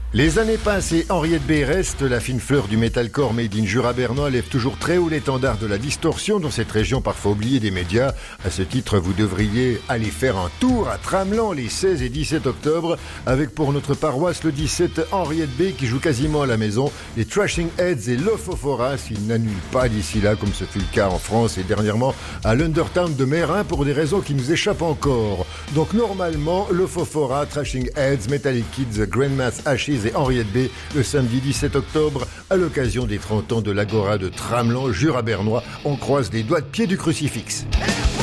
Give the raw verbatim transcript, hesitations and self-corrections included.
Les années passent et Henriette B reste la fine fleur du metalcore made in Jura bernois, lève toujours très haut l'étendard de la distorsion dans cette région parfois oubliée des médias. À ce titre, vous devriez aller faire un tour à Tramelan les seize et dix-sept octobre, avec pour notre paroisse le dix-sept Henriette B qui joue quasiment à la maison, les Trashing Heads et l'Ophophora s'ils n'annulent pas d'ici là, comme ce fut le cas en France et dernièrement à l'Undertown de Meyrin pour des raisons qui nous échappent encore. Donc normalement, l'Ophophora, Trashing Heads, Metallic Kids, Grandma's Ashes et Henriette B le samedi dix-sept octobre à l'occasion des trente ans de l'Agora de Tramelan, Jura bernois. On croise les doigts de pied du crucifix.